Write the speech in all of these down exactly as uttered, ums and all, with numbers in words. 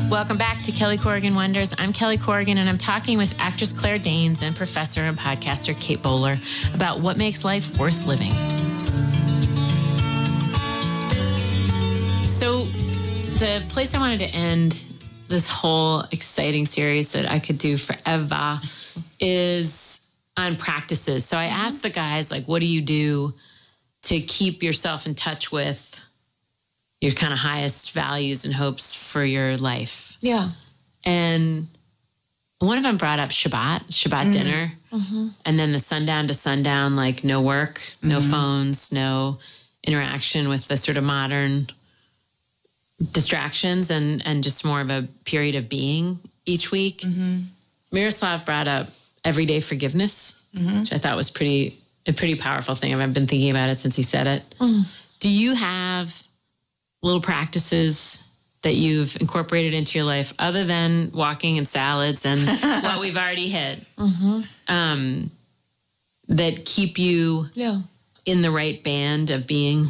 Welcome back to Kelly Corrigan Wonders. I'm Kelly Corrigan, and I'm talking with actress Claire Danes and professor and podcaster Kate Bowler about what makes life worth living. So the place I wanted to end this whole exciting series that I could do forever is on practices. So I asked the guys, like, what do you do to keep yourself in touch with your kind of highest values and hopes for your life? Yeah. And one of them brought up Shabbat, Shabbat mm-hmm. dinner. Mm-hmm. And then the sundown to sundown, like no work, mm-hmm. no phones, no interaction with the sort of modern distractions, and, and just more of a period of being each week. Mm-hmm. Miroslav brought up everyday forgiveness, mm-hmm. which I thought was pretty a pretty powerful thing. I've been thinking about it since he said it. Mm. Do you have little practices that you've incorporated into your life other than walking and salads and what we've already hit, mm-hmm. um, that keep you yeah. in the right band of being?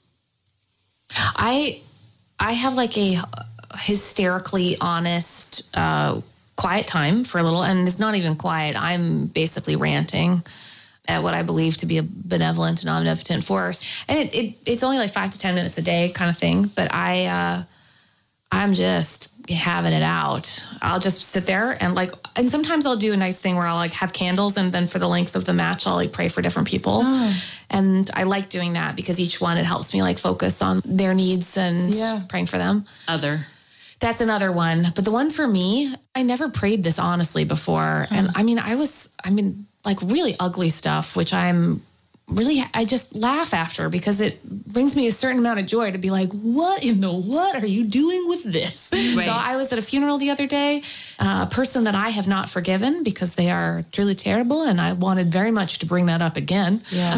I I have like a hysterically honest, uh, quiet time for a little, and it's not even quiet. I'm basically ranting at what I believe to be a benevolent and omnipotent force. And it, it it's only like five to ten minutes a day kind of thing, but I, uh, I'm just having it out. I'll just sit there and like, and sometimes I'll do a nice thing where I'll like have candles, and then for the length of the match, I'll like pray for different people. Oh. And I like doing that because each one, it helps me like focus on their needs and yeah. praying for them. Other. That's another one. But the one for me, I never prayed this honestly before. Oh. And I mean, I was, I mean, like really ugly stuff, which I'm really, I just laugh after because it brings me a certain amount of joy to be like, what in the what are you doing with this? Right. So I was at a funeral the other day, uh, a person that I have not forgiven because they are truly terrible, and I wanted very much to bring that up again. Yeah.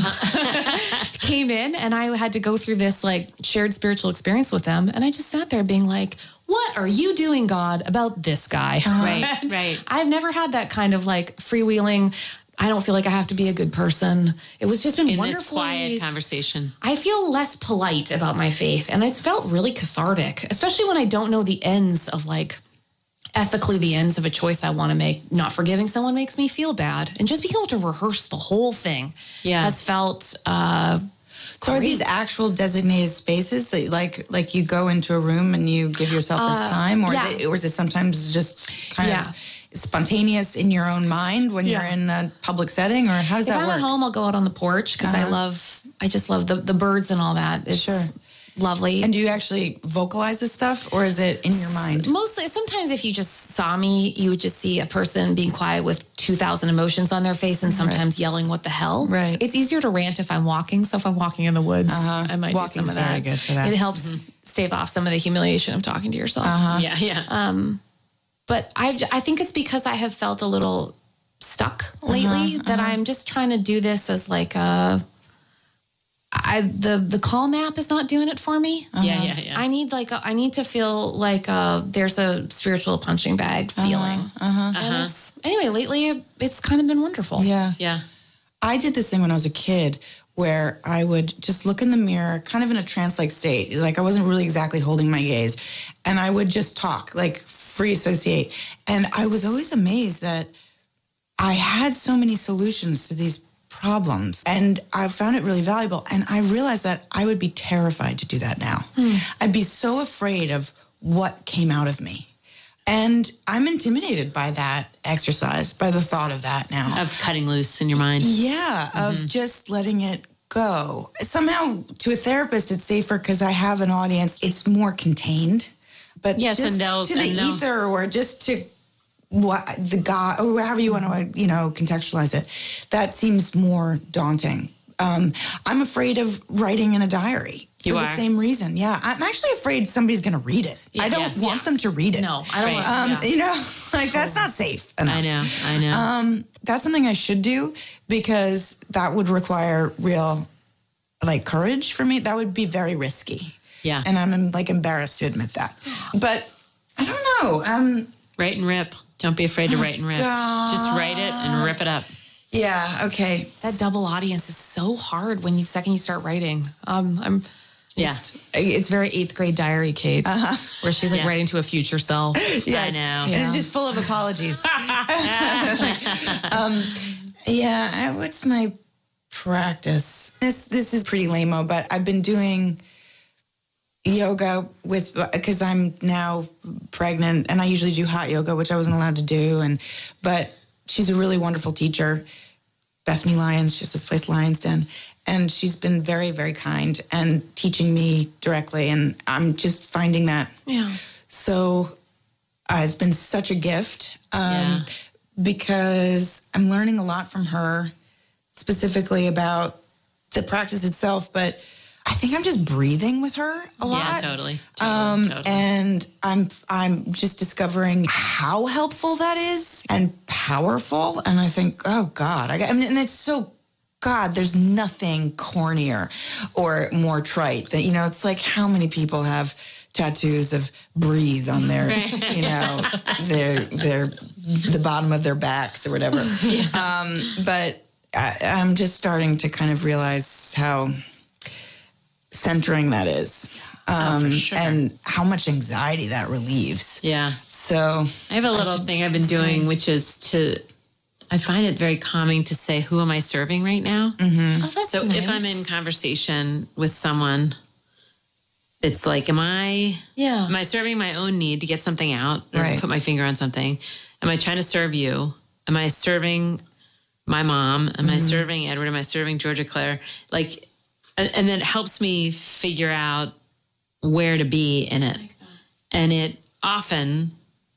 Came in, and I had to go through this like shared spiritual experience with them, and I just sat there being like, what are you doing, God, about this guy? Uh-huh. Right, right. I've never had that kind of like freewheeling, I don't feel like I have to be a good person. It was just been in wonderful. This quiet conversation. I feel less polite about my faith, and it's felt really cathartic, especially when I don't know the ends of like ethically the ends of a choice I want to make. Not forgiving someone makes me feel bad, and just being able to rehearse the whole thing yeah. has felt. Uh, so are these actual designated spaces that like like you go into a room and you give yourself uh, this time, or yeah. is it, or is it sometimes just kind yeah. of spontaneous in your own mind when yeah. you're in a public setting, or how does if that I'm work? At home, I'll go out on the porch because uh-huh. I love, I just love the, the birds and all that. It's sure. lovely. And do you actually vocalize this stuff, or is it in your mind? Mostly, sometimes if you just saw me, you would just see a person being quiet with two thousand emotions on their face and sometimes right. yelling, what the hell? Right. It's easier to rant if I'm walking. So if I'm walking in the woods, uh-huh. I might Walking's do some of that. Very good for that. It helps mm-hmm. stave off some of the humiliation of talking to yourself. Uh-huh. Yeah, yeah. Um, But I I think it's because I have felt a little stuck lately uh-huh, that uh-huh. I'm just trying to do this as like a, I the the Calm app is not doing it for me. Uh-huh. Yeah, yeah, yeah. I need like a, I need to feel like a, there's a spiritual punching bag feeling. Uh-huh, uh-huh. And it's, anyway, lately it's kind of been wonderful. Yeah, yeah. I did this thing when I was a kid where I would just look in the mirror, kind of in a trance-like state, like I wasn't really exactly holding my gaze, and I would just talk like. Free associate. And I was always amazed that I had so many solutions to these problems, and I found it really valuable. And I realized that I would be terrified to do that now. Hmm. I'd be so afraid of what came out of me. And I'm intimidated by that exercise, by the thought of that now. Of cutting loose in your mind. Yeah, mm-hmm. of just letting it go. Somehow to a therapist, it's safer because I have an audience. It's more contained. But yes, just and to the and ether, or just to what the God, or however you want to, you know, contextualize it, that seems more daunting. Um, I'm afraid of writing in a diary you for are? the same reason. Yeah, I'm actually afraid somebody's going to read it. Yeah, I don't yes, want yeah. them to read it. No, I don't. Right. Want, um, yeah. You know, like that's not safe enough. I know. I know. Um, that's something I should do because that would require real, like, courage for me. That would be very risky. Yeah. And I'm like embarrassed to admit that. But I don't know. Um, write and rip. Don't be afraid to write and rip. God. Just write it and rip it up. Yeah. Okay. That double audience is so hard when you second you start writing. Um, I'm Yeah. It's very eighth grade diary, Kate, uh-huh. where she's like Yeah. writing to a future self. Yes. I know. And Yeah. it's just full of apologies. um, yeah, I- what's my practice? This this is pretty lame-o, but I've been doing yoga with, because I'm now pregnant, and I usually do hot yoga, which I wasn't allowed to do. And but she's a really wonderful teacher, Bethany Lyons. She's this place, Lyons Den. And she's been very, very kind and teaching me directly. And I'm just finding that. Yeah. So uh, it's been such a gift um, Yeah. because I'm learning a lot from her, specifically about the practice itself. But I think I'm just breathing with her a lot. Yeah, totally. totally, Um, totally. And I'm I'm just discovering how helpful that is and powerful. And I think, oh God, I, I mean, and it's so. God, there's nothing cornier or more trite than, you know, it's like how many people have tattoos of breathe on their, you know, their, their, the bottom of their backs or whatever. Yeah. Um, but I, I'm just starting to kind of realize how centering that is. Um, Oh, for sure. And how much anxiety that relieves. Yeah. So I have a little thing I've been doing, which is to, I find it very calming to say, who am I serving right now? Mm-hmm. Oh, that's So nice. if I'm in conversation with someone, it's like, am I, yeah. am I serving my own need to get something out or Right. put my finger on something? Am I trying to serve you? Am I serving my mom? Am I serving Edward? Am I serving Georgia Claire? Like, and, and then it helps me figure out where to be in it. And it often,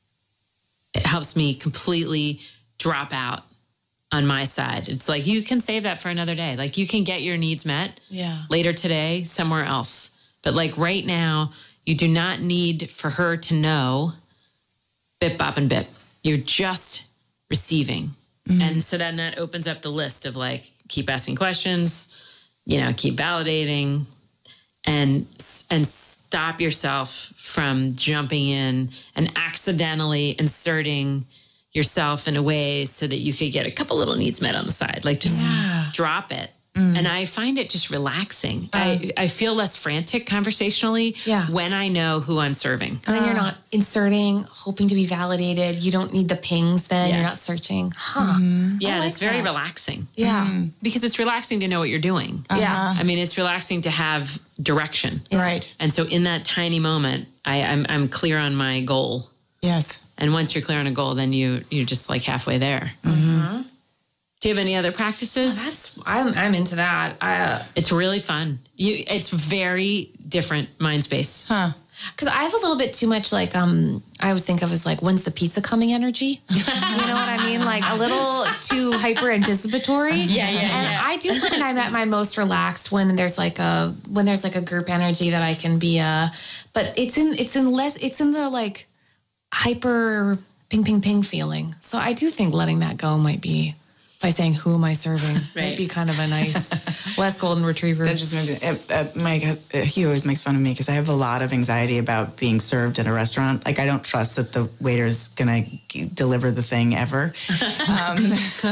it helps me completely drop out on my side. It's like, you can save that for another day. Like, you can get your needs met Yeah. later today somewhere else. But like right now, you do not need for her to know bip, bop, and bip. You're just receiving. Mm-hmm. And so then that opens up the list of like, keep asking questions, you know, keep validating, and and stop yourself from jumping in and accidentally inserting yourself in a way so that you could get a couple little needs met on the side. Like, just Yeah. drop it. Mm. And I find it just relaxing. Um, I, I feel less frantic conversationally Yeah. when I know who I'm serving. And then you're not inserting, hoping to be validated. You don't need the pings then. Yeah. You're not searching. Huh. Mm-hmm. Yeah, like it's very that. relaxing. Yeah. Because it's relaxing to know what you're doing. Yeah. I mean, it's relaxing to have direction. Right. And so in that tiny moment, I, I'm, I'm clear on my goal. Yes. And once you're clear on a goal, then you, you're just like halfway there. Mm-hmm. Do you have any other practices? That's I'm I'm into that. I, uh, It's really fun. You, it's very different mind space. Huh. Because I have a little bit too much, like, um, I always think of as like, when's the pizza coming energy? You know what I mean? Like a little too hyper anticipatory. Yeah, yeah, And yeah. I do find I'm at my most relaxed when there's like a, when there's like a group energy that I can be a, but it's in, it's in less, it's in the like hyper ping, ping, ping feeling. So I do think letting that go might be, by saying, who am I serving? Right. Might be kind of a nice West Golden Retriever. That just made me, uh, uh, Mike, uh, he always makes fun of me because I have a lot of anxiety about being served at a restaurant. Like, I don't trust that the waiter's going to deliver the thing ever. Um,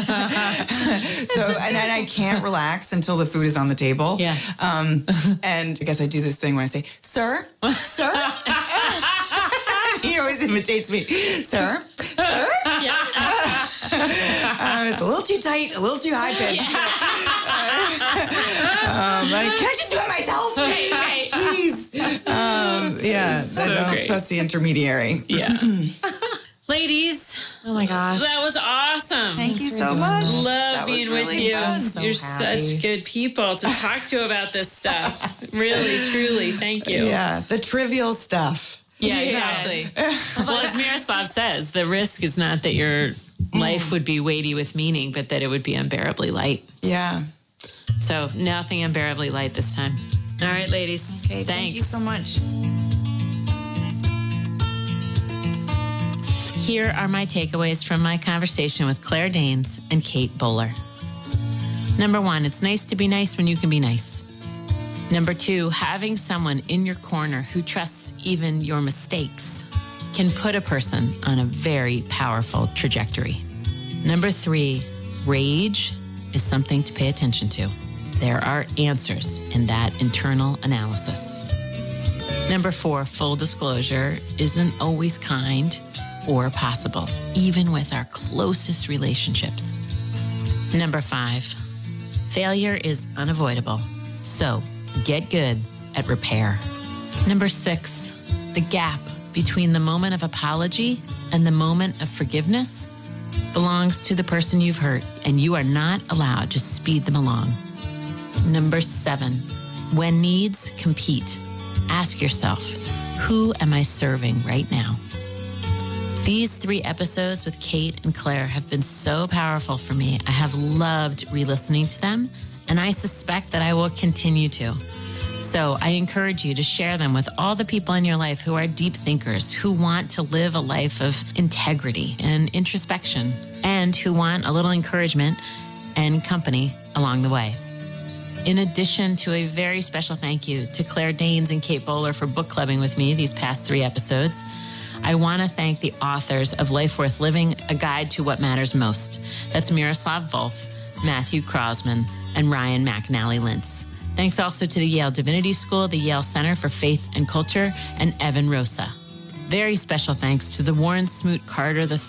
so, and, and I can't relax until the food is on the table. Yeah. Um, and I guess I do this thing where I say, sir, sir. He always imitates me. Sir, sir. Yeah. Uh, it's a little too tight, a little too high pitched. um, like, can I just do it myself? Right, right. Please. Um, yeah, So I don't great. trust the intermediary. Yeah. Ladies, Oh my gosh. that was awesome. Thank you for so doing much. this. Love That was being with really you. fun. So You're happy. such good people to talk to about this stuff. Really, truly. Thank you. Yeah, the trivial stuff. Yeah, Yes. exactly. Well, as Miroslav says, the risk is not that your life would be weighty with meaning, but that it would be unbearably light. Yeah. So nothing unbearably light this time. All right, ladies. Okay, Thanks. thank you so much. Here are my takeaways from my conversation with Claire Danes and Kate Bowler. Number one, it's nice to be nice when you can be nice. Number two, having someone in your corner who trusts even your mistakes can put a person on a very powerful trajectory. Number three, rage is something to pay attention to. There are answers in that internal analysis. Number four, full disclosure isn't always kind or possible, even with our closest relationships. Number five, failure is unavoidable, so get good at repair. Number six, the gap between the moment of apology and the moment of forgiveness belongs to the person you've hurt, and you are not allowed to speed them along. Number seven, when needs compete, ask yourself, who am I serving right now? These three episodes with Kate and Claire have been so powerful for me. I have loved re-listening to them, and I suspect that I will continue to. So I encourage you to share them with all the people in your life who are deep thinkers, who want to live a life of integrity and introspection, and who want a little encouragement and company along the way. In addition to a very special thank you to Claire Danes and Kate Bowler for book clubbing with me these past three episodes, I want to thank the authors of Life Worth Living, A Guide to What Matters Most. That's Miroslav Volf, Matthew Krosman, and Ryan McNally Lintz. Thanks also to the Yale Divinity School, the Yale Center for Faith and Culture, and Evan Rosa. Very special thanks to the Warren Smoot Carter the